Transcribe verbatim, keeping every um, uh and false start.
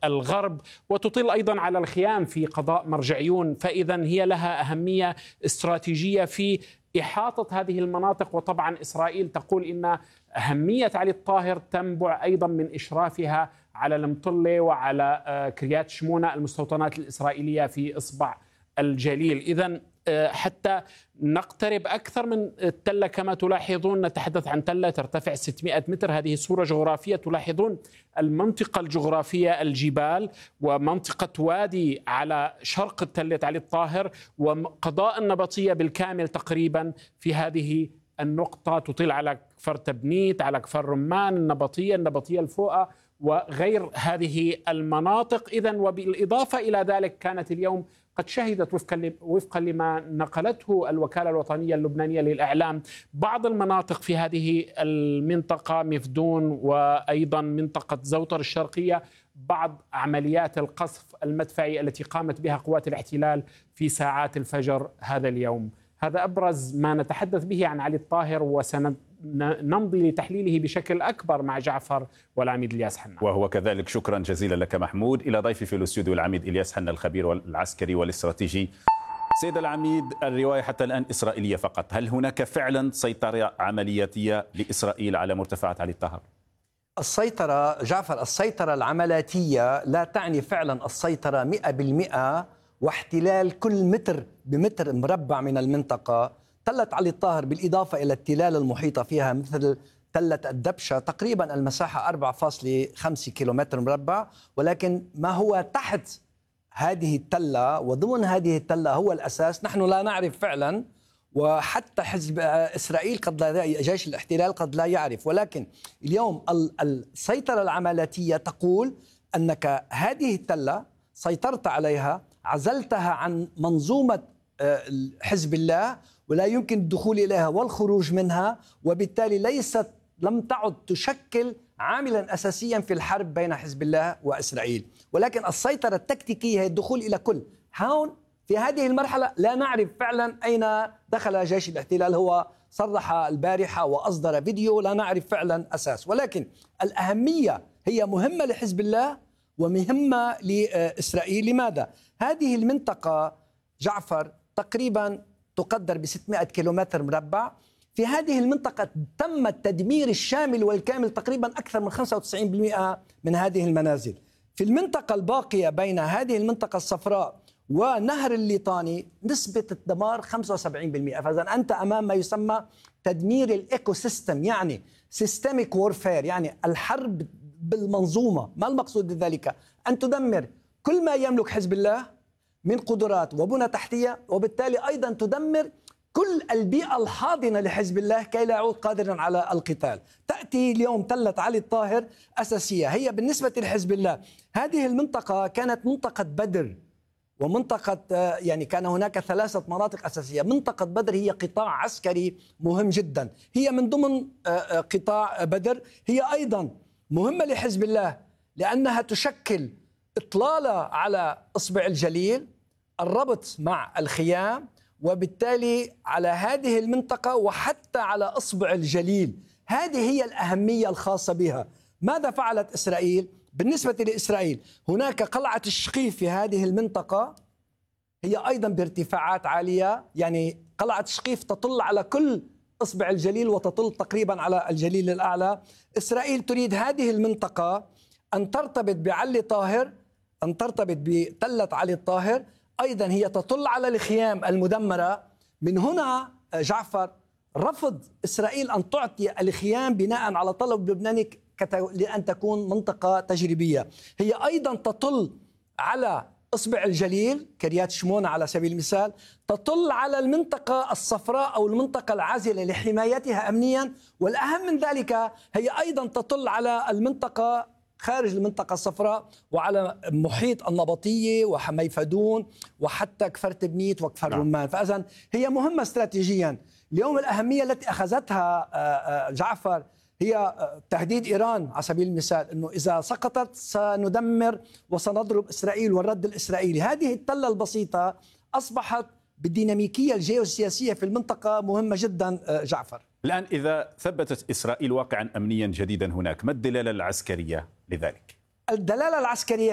الغرب، وتطل أيضا على الخيام في قضاء مرجعيون، فإذا هي لها أهمية استراتيجية في إحاطة هذه المناطق. وطبعا إسرائيل تقول إن أهمية علي الطاهر تنبع أيضا من إشرافها على المطلة وعلى كريات شمونة المستوطنات الإسرائيلية في إصبع الجليل. إذن حتى نقترب أكثر من التلة كما تلاحظون، نتحدث عن تلة ترتفع ستمائة متر. هذه صورة جغرافية تلاحظون المنطقة الجغرافية، الجبال ومنطقة وادي على شرق تلة علي الطاهر، وقضاء النبطية بالكامل تقريبا في هذه النقطة تطل على كفر تبنيت، على كفر رمان، النبطية، النبطية الفوقة وغير هذه المناطق. إذن وبالإضافة إلى ذلك كانت اليوم قد شهدت وفقا لما نقلته الوكالة الوطنية اللبنانية للإعلام بعض المناطق في هذه المنطقة، مفدون وأيضا منطقة زوطر الشرقية، بعض عمليات القصف المدفعي التي قامت بها قوات الاحتلال في ساعات الفجر هذا اليوم. هذا أبرز ما نتحدث به عن علي الطاهر، وسنمضي لتحليله بشكل أكبر مع جعفر والعميد إلياس حنا. وهو كذلك. شكرا جزيلا لك محمود. إلى ضيفي في الاستوديو العميد إلياس حنا الخبير العسكري والاستراتيجي. سيد العميد، الرواية حتى الآن إسرائيلية فقط، هل هناك فعلا سيطرة عملياتية لإسرائيل على مرتفعات علي الطاهر؟ السيطرة جعفر السيطرة العملياتية لا تعني فعلا السيطرة مئة بالمئة واحتلال كل متر بمتر مربع من المنطقة. تلة علي الطاهر بالإضافة إلى التلال المحيطة فيها مثل تلة الدبشة تقريبا المساحة أربعة فاصلة خمسة كيلومتر مربع، ولكن ما هو تحت هذه التلة وضمن هذه التلة هو الأساس نحن لا نعرف فعلا، وحتى حزب إسرائيل قد لا، جيش الاحتلال قد لا يعرف. ولكن اليوم السيطرة العملياتية تقول أنك هذه التلة سيطرت عليها، عزلتها عن منظومة حزب الله ولا يمكن الدخول إليها والخروج منها، وبالتالي ليست لم تعد تشكل عاملا أساسيا في الحرب بين حزب الله وإسرائيل. ولكن السيطرة التكتيكية هي الدخول إلى كل هون. في هذه المرحلة لا نعرف فعلا أين دخل جيش الاحتلال، هو صرح البارحة وأصدر فيديو، لا نعرف فعلا أساس. ولكن الأهمية هي مهمة لحزب الله ومهمة لإسرائيل. لماذا؟ هذه المنطقة جعفر تقريبا تقدر ب ستمائة كيلومتر مربع. في هذه المنطقة تم التدمير الشامل والكامل، تقريبا أكثر من خمسة وتسعين بالمئة من هذه المنازل. في المنطقة الباقية بين هذه المنطقة الصفراء ونهر الليطاني نسبة الدمار خمسة وسبعين بالمئة. فإذا أنت أمام ما يسمى تدمير الإيكو سيستم، يعني سيستميك وورفير، يعني الحرب بالمنظومة. ما المقصود بذلك؟ أن تدمر كل ما يملك حزب الله من قدرات وبنى تحتية، وبالتالي أيضا تدمر كل البيئة الحاضنة لحزب الله كي لا يعود قادرا على القتال. تأتي اليوم تلة علي الطاهر أساسية. هي بالنسبة لحزب الله هذه المنطقة كانت منطقة بدر، ومنطقة يعني كان هناك ثلاثة مناطق أساسية. منطقة بدر هي قطاع عسكري مهم جدا، هي من ضمن قطاع بدر. هي أيضا مهمة لحزب الله لأنها تشكل إطلالة على إصبع الجليل، الربط مع الخيام، وبالتالي على هذه المنطقة وحتى على إصبع الجليل. هذه هي الأهمية الخاصة بها. ماذا فعلت إسرائيل؟ بالنسبة لإسرائيل هناك قلعة الشقيف في هذه المنطقة، هي أيضا بارتفاعات عالية، يعني قلعة الشقيف تطل على كل إصبع الجليل وتطل تقريبا على الجليل الأعلى. إسرائيل تريد هذه المنطقة أن ترتبط بعلي طاهر، أن ترتبط بتلة علي الطاهر، أيضا هي تطل على الخيام المدمرة. من هنا جعفر رفض إسرائيل أن تعطي الخيام بناء على طلب لبناني لأن تكون منطقة تجريبية. هي أيضا تطل على إصبع الجليل كريات شمونة على سبيل المثال، تطل على المنطقة الصفراء أو المنطقة العازلة لحمايتها أمنيا، والأهم من ذلك هي أيضا تطل على المنطقة خارج المنطقة الصفراء وعلى محيط النبطية وحميفدون وحتى كفر تبنيت وكفر نعم. رمان. فإذن هي مهمة استراتيجيا. اليوم الأهمية التي أخذتها جعفر هي تهديد إيران على سبيل المثال، أنه إذا سقطت سندمر وسنضرب إسرائيل والرد الإسرائيلي. هذه التلة البسيطة أصبحت بالديناميكية الجيوسياسية في المنطقة مهمة جدا جعفر. الآن إذا ثبتت إسرائيل واقعا أمنيا جديدا هناك، ما الدلالة العسكرية لذلك؟ الدلالة العسكرية